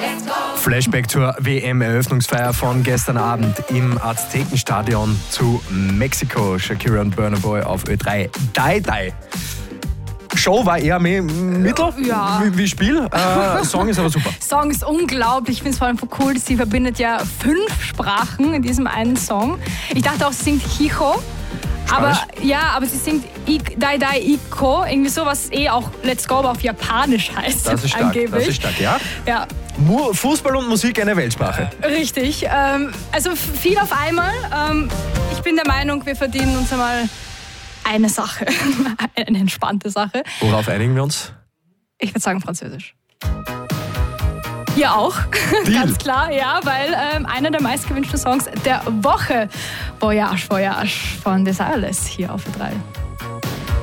Flashback zur WM-Eröffnungsfeier von gestern Abend im Aztekenstadion zu Mexiko. Shakira und Burna Boy auf Ö3. Die, die. Show war eher mittel, ja. wie Spiel. Song ist aber super. Song ist unglaublich. Ich finde es vor allem cool, sie verbindet ja 5 Sprachen in diesem einen Song. Ich dachte auch, sie singt Hijo. Aber sie singt Dai Dai Iko, irgendwie so, was auch Let's Go auf Japanisch heißt. Das ist stark, angeblich. das ist stark, ja. Ja. Fußball und Musik eine Weltsprache. Richtig. Also viel auf einmal. Ich bin der Meinung, wir verdienen uns einmal eine Sache. Eine entspannte Sache. Worauf einigen wir uns? Ich würde sagen Französisch. Ihr auch, ganz klar, ja, weil einer der meistgewünschten Songs der Woche, Voyage, Voyage von Desales hier auf Ö3.